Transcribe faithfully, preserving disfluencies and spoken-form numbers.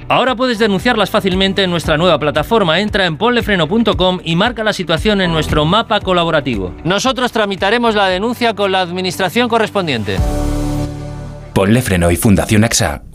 Ahora puedes denunciarlas fácilmente en nuestra nueva plataforma. Entra en ponlefreno punto com y marca la situación en nuestro mapa colaborativo. Nosotros tramitaremos la denuncia con la administración correspondiente. Ponle Freno y Fundación A X A.